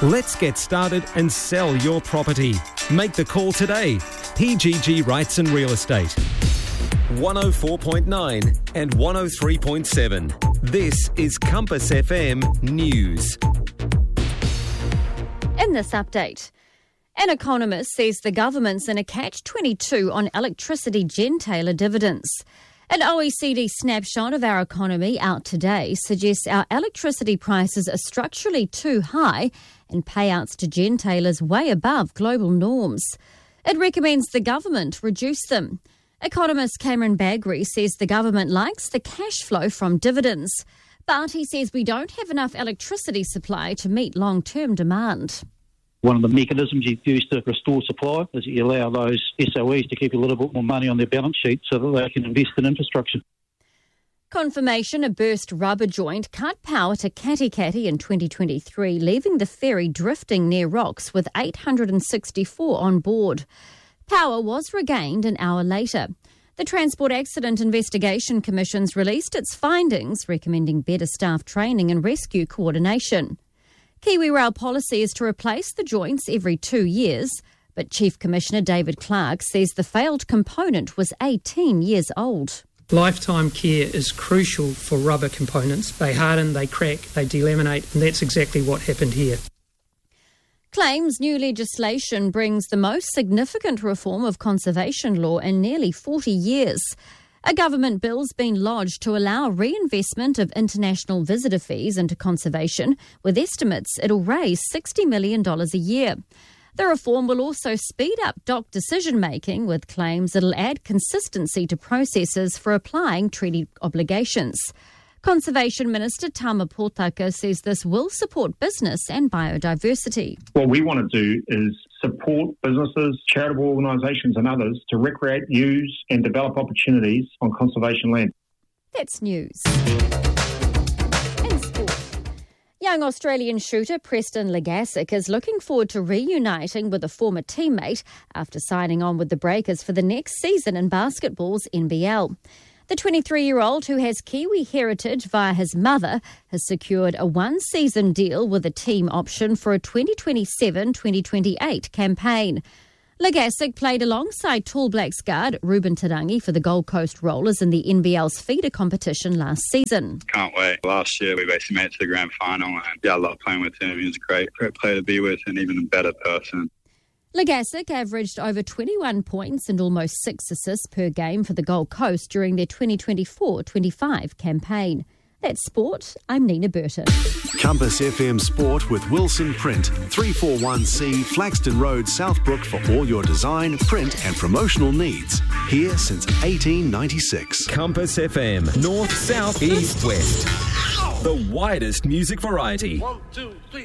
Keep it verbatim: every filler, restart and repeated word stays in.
Let's get started and sell your property. Make the call today. P G G Rights and Real Estate. one oh four point nine and one oh three point seven. This is Compass F M News. In this update, an economist says the government's in a catch twenty-two on electricity gentailer dividends. An O E C D snapshot of our economy out today suggests our electricity prices are structurally too high and payouts to gentailers way above global norms. It recommends the government reduce them. Economist Cameron Bagri says the government likes the cash flow from dividends, but he says we don't have enough electricity supply to meet long-term demand. One of the mechanisms you use to restore supply is you allow those S O Es to keep a little bit more money on their balance sheet so that they can invest in infrastructure. Confirmation a burst rubber joint cut power to Katikati in twenty twenty-three, leaving the ferry drifting near rocks with eight hundred sixty-four on board. Power was regained an hour later. The Transport Accident Investigation Commission's released its findings, recommending better staff training and rescue coordination. KiwiRail policy is to replace the joints every two years, but Chief Commissioner David Clark says the failed component was eighteen years old. Lifetime care is crucial for rubber components. They harden, they crack, they delaminate, and that's exactly what happened here. Claims new legislation brings the most significant reform of conservation law in nearly forty years. A government bill's been lodged to allow reinvestment of international visitor fees into conservation, with estimates it'll raise sixty million dollars a year. The reform will also speed up D O C decision-making, with claims it'll add consistency to processes for applying treaty obligations. Conservation Minister Tama Potaka says this will support business and biodiversity. What we want to do is support businesses, charitable organisations and others to recreate, use and develop opportunities on conservation land. That's news. In sport, young Australian shooter Preston Legassick is looking forward to reuniting with a former teammate after signing on with the Breakers for the next season in basketball's N B L. The twenty-three-year-old, who has Kiwi heritage via his mother, has secured a one-season deal with a team option for a twenty twenty-seven twenty twenty-eight campaign. Legassick played alongside Tall Blacks guard Ruben Tarangi for the Gold Coast Rollers in the N B L's feeder competition last season. Can't wait. Last year we basically made it to the grand final, and yeah, I love playing with him. He was a great, great player to be with and even a better person. Legassick averaged over twenty-one points and almost six assists per game for the Gold Coast during their twenty twenty-four twenty-five campaign. That's sport. I'm Nina Burton. Compass F M Sport with Wilson Print, three forty-one C Flaxton Road, Southbrook for all your design, print and promotional needs. Here since eighteen ninety-six. Compass F M, north, south, east, west. The widest music variety. One, two, three.